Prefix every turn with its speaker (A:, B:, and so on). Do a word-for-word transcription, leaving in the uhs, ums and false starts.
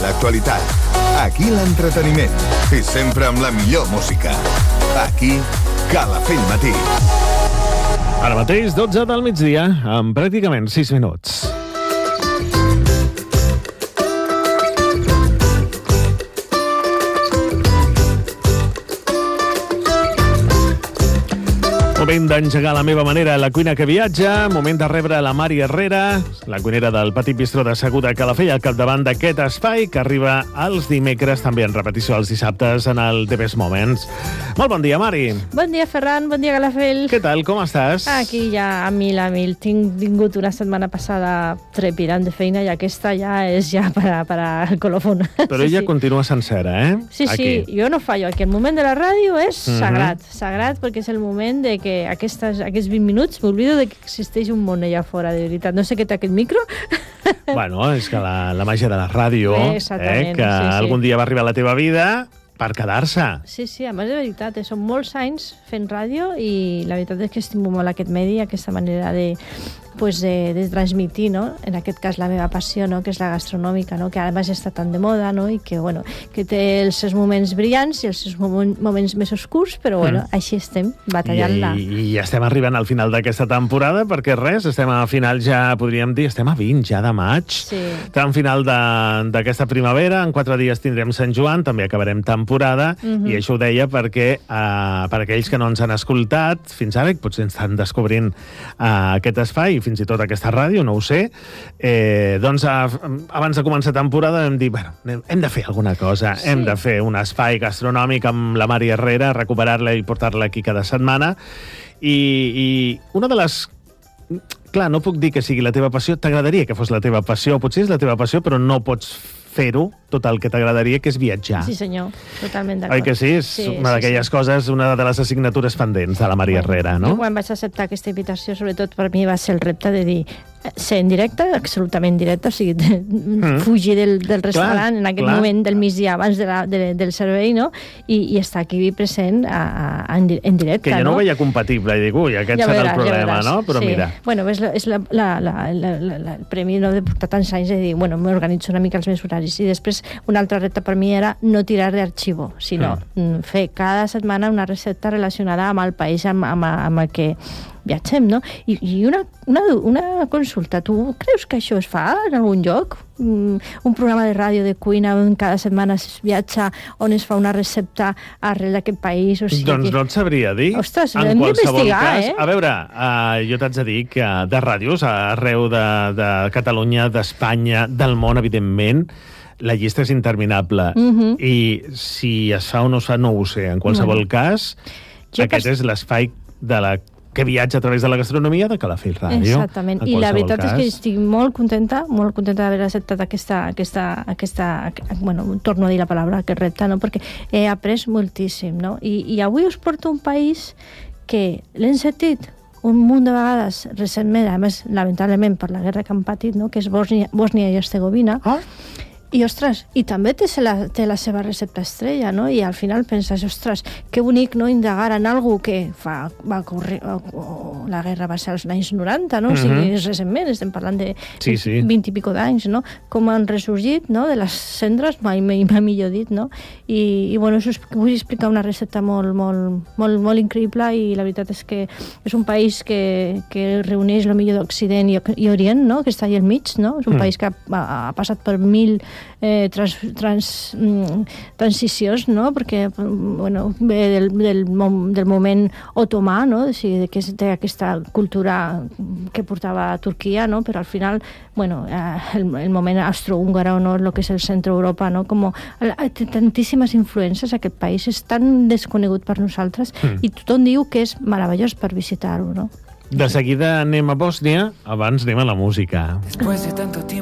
A: l'actualitat. Aquí l'entreteniment. I sempre amb la millor música. Aquí, Calafell Matí.
B: Ara mateix, dotze del migdia, amb pràcticament sis minuts. Moment d'engegar la meva manera a la cuina que viatja, moment de rebre la Mari Herrera, la cuinera del Petit Bistró de Segur de Calafell, al capdavant d'aquest espai que arriba els dimecres, també en repetició els dissabtes, en el The Best Moments. Molt bon dia, Mari.
C: Bon dia, Ferran. Bon dia, Calafell.
B: Què tal? Com estàs?
C: Aquí ja a mil, a mil. Tinc vingut una setmana passada trepidant de feina i aquesta ja és ja per a, per a el colofón.
B: Però
C: sí,
B: ella
C: sí.
B: continua sencera, eh?
C: Sí,
B: aquí.
C: sí. Jo no fallo. Aquí el moment de la ràdio és
B: Mhm.
C: sagrat. Sagrat perquè és el moment de que aquestes, aquests vint minuts m'oblido de que existeix un món allà fora, de veritat. No sé què té aquest micro.
B: Bueno, és que la, la màgia de la ràdio,
C: Bé,
B: eh, que
C: sí, sí.
B: algun dia va arribar a la teva vida per quedar-se.
C: Sí, sí, a més de veritat, eh? Són molts anys fent ràdio i la veritat és que estimo molt aquest medi, aquesta manera de, pues de, de transmitir, no? En aquest cas la meva passió, no? Que és la gastronòmica, no? Que a més està tan de moda, no? I que, bueno, que té els seus moments brillants i els seus moments més oscurs, però bueno, mm. així estem, batallant-la.
B: I, I estem arribant al final d'aquesta temporada, perquè res, estem a final ja, podríem dir, estem a vint ja de maig.
C: Sí.
B: Estem a final d'aquesta primavera, en quatre dies tindrem Sant Joan, també acabarem temporada,
C: Mhm.
B: i això ho deia perquè uh, per aquells que no ens han escoltat fins ara, que potser estan descobrint uh, aquest espai, i fins i tot aquesta ràdio, no ho sé, eh, doncs uh, abans de començar temporada vam dir, bueno, hem de fer alguna cosa,
C: Sí.
B: hem de fer un espai gastronòmic amb la Mari Herrera, recuperar-la i portar-la aquí cada setmana, i, i una de les... Clar, no puc dir que sigui la teva passió, t'agradaria que fos la teva passió, potser és la teva passió, però no pots fer-ho tot el que t'agradaria, que és viatjar.
C: Sí, senyor, totalment d'acord.
B: Oi que sí? És
C: Sí,
B: una
C: sí,
B: d'aquelles
C: sí.
B: coses, una de les assignatures pendents de la Mari Herrera, no?
C: Jo quan vaig acceptar aquesta invitació, sobretot per mi va ser el repte de dir ser en directe, absolutament directe, o sigui, de, mm. fugir del, del restaurant clar, en aquest clar. moment del migdia abans de la, de, del servei, no? I, i estar aquí present a, a, en, en directe,
B: que jo no,
C: no?
B: ho veia compatible, i dic, ui, aquest
C: ja
B: serà
C: veràs,
B: el problema,
C: ja
B: no? Però
C: sí.
B: mira...
C: Bueno, és, la, és la, la, la, la, la, la, el premi no, de portar tants anys de dir, bueno, m'organitzo una mica els meus horaris. I després, un altre repte per mi era no tirar d'arxivo, sinó mm. fer cada setmana una recepta relacionada amb el país amb, amb, amb el que viatgem, no? I, i una, una, una consulta, tu creus que això es fa en algun lloc? Mm, un programa de ràdio de cuina on cada setmana es viatja, on es fa una recepta arrel d'aquest país? O sigui,
B: doncs no et sabria dir.
C: Ostres,
B: en
C: hem
B: qualsevol
C: d'investigar,
B: cas,
C: eh?
B: a veure, uh, jo t'haig de dir que de ràdios arreu de, de Catalunya, d'Espanya, del món, evidentment, la llista és interminable.
C: Mhm.
B: I si es fa o no es fa, no ho sé. En qualsevol
C: Bueno.
B: cas,
C: Jo
B: aquest
C: pas-
B: és l'espai de la que viatja a través de la gastronomia de Calafell Ràdio.
C: Exactament,
B: en
C: i la
B: qualsevol
C: veritat
B: cas.
C: és que estic molt contenta, molt contenta d'haver acceptat aquesta, aquesta, aquesta, bueno, torno a dir la paraula, aquest repte, no? Perquè he après moltíssim, no? I, i avui us porto un país que l'hem sentit un munt de vegades recentment, a més, lamentablement, per la guerra que han patit, no? Que és Bòsnia, Bòsnia i Hercegovina.
B: Ah?
C: I, ostres, i també té la, té la seva recepta estrella, no? I al final penses, ostres, que bonic, no?, indagar en algú que fa, va córrer, o, o, la guerra va ser als anys noranta, no? Mm -hmm. O sigui, és recentment, estem parlant de
B: Sí, sí.
C: vint i pico d'anys, no? Com han ressorgit, no?, de les cendres, mai, mai, mai millor dit, no? I, i bueno, us vull explicar una recepta molt, molt, molt, molt increïble, i la veritat és que és un país que, que reuneix el millor d'Occident i, i Orient, no?, que està allà al mig, no? És un
B: Mm.
C: país que ha, ha passat per mil Eh, trans, trans, mm, transicions, no? Perquè bueno, ve del, del, mom, del moment otomà, no? O sigui, que té aquesta cultura que portava a Turquia, no? Però al final, bueno, eh, el, el moment austrohúngaro, no? El que és el centre Europa, no? Com, té tantíssimes influències, aquest país és tan desconegut per nosaltres, mm. i tothom diu que és meravellós per visitar-ho, no?
B: De seguida anem a Bòsnia, abans anem a la música.
D: Después de tanto tiempo